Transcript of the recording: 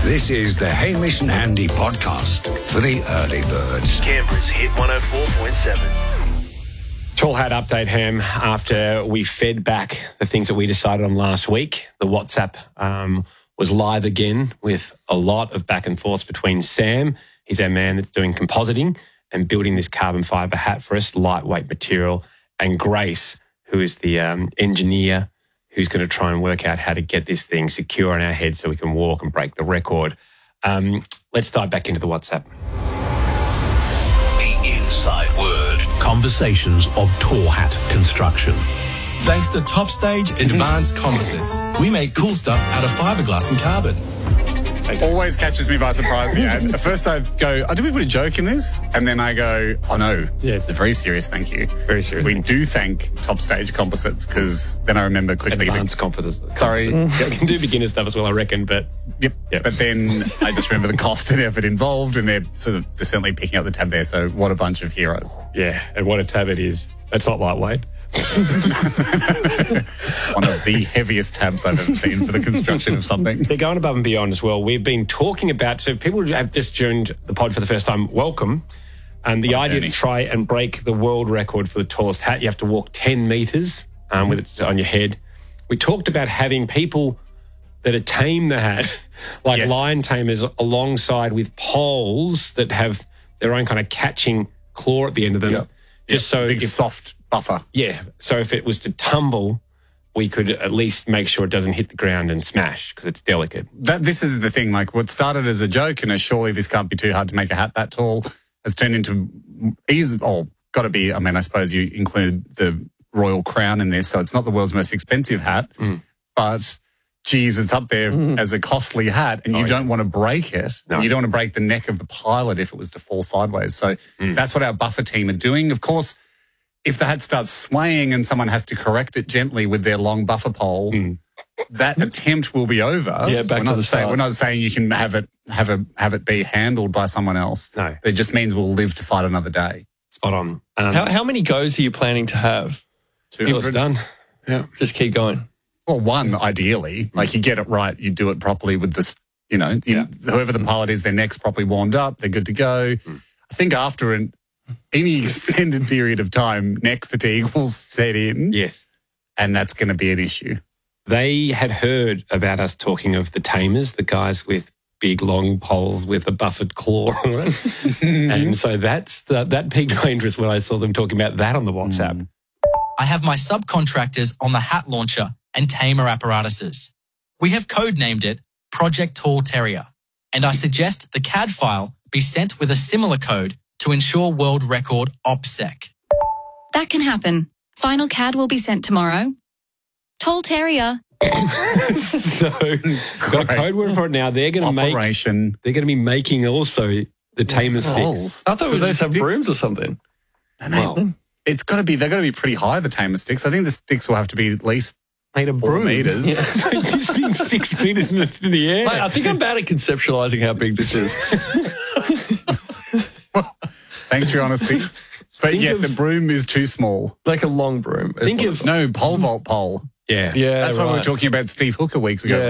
This is the Hamish and Andy podcast for the early birds. Canberra's Hit 104.7. Tall Hat update, Ham, after we fed back the things that we decided on last week. The WhatsApp was live again with a lot of back and forth between Sam, he's our man that's doing compositing and building this carbon fibre hat for us, lightweight material, and Grace, who is the engineer who's going to try and work out how to get this thing secure on our head so we can walk and break the record. Let's dive back into the WhatsApp. The inside word. Conversations of Tall Hat Construction. Thanks to Top Stage Advanced Composites, we make cool stuff out of fiberglass and carbon. Always catches me by surprise, the ad. At first I go, do we put a joke in this? And then I go, oh no, Yes. it's a very serious thank you. Very serious. We do thank Top Stage Composites because then I remember quickly. Advanced composites. Sorry. You can do beginner stuff as well, I reckon, but... Yep. Yep. But then I just remember the cost and effort involved, and they're certainly picking up the tab there. So what a bunch of heroes. Yeah, and what a tab it is. That's not lightweight. One of the heaviest tabs I've ever seen for the construction of something. They're going above and beyond as well. We've been talking about, so people who have just joined the pod for the first time, welcome. And the idea to try and break the world record for the tallest hat, you have to walk 10 metres with it on your head. We talked about having people that tame the hat, like Yes. lion tamers, alongside with poles that have their own kind of catching claw at the end of them. Yep. Just so Big if, soft buffer. yeah, so if it was to tumble, we could at least make sure it doesn't hit the ground and smash because it's delicate. This is the thing, like what started as a joke and surely this can't be too hard to make a hat that tall has turned into got to be, I suppose you include the Royal Crown in this, so it's not the world's most expensive hat, but geez, it's up there as a costly hat and you don't want to break it. No. You don't want to break the neck of the pilot if it was to fall sideways. So that's what our buffer team are doing. Of course, if the hat starts swaying and someone has to correct it gently with their long buffer pole, that attempt will be over. Yeah, back to the start. We're not saying you can have it be handled by someone else. No. It just means we'll live to fight another day. Spot on. How many goes are you planning to have? Till it's done. Yeah. Just keep going. Well, one, ideally. Like, you get it right, you do it properly with this, whoever the pilot is, their neck's properly warmed up, they're good to go. I think after any extended period of time, neck fatigue will set in. Yes. And that's going to be an issue. They had heard about us talking of the tamers, the guys with big long poles with a buffered claw on it. And so that piqued my interest when I saw them talking about that on the WhatsApp. I have my subcontractors on the hat launcher and tamer apparatuses. We have codenamed it Project Tall Terrier, and I suggest the CAD file be sent with a similar code to ensure world record OPSEC. That can happen. Final CAD will be sent tomorrow. Tall Terrier. So got a code word for it now. They're going to be making also the tamer sticks. I thought it was just have brooms or something. Well, they've got to be pretty high, the tamer sticks. I think the sticks will have to be at least made of 4 meters. This thing's 6 meters in the air. Mate, I think I'm bad at conceptualising how big this is. Well, thanks for your honesty. But yes, a broom is too small. Like a long broom. Think of pole vault pole. Yeah. That's what we were talking about Steve Hooker weeks ago. Yeah.